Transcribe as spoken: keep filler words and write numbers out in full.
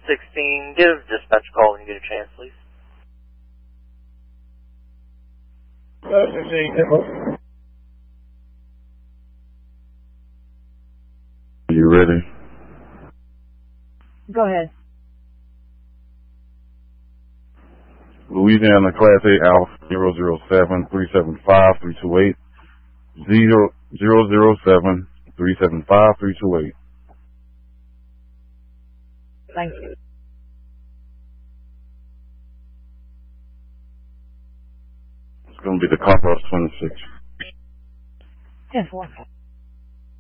sixteen. Give dispatch a call when you get a chance, please. Uh, sixteen. You ready? Go ahead. Louisiana Class A Alpha zero zero seven three seven five three two eight zero zero zero seven three seven five three two eight. Thank you. It's going to be the Commerce twenty-six. Yes, one.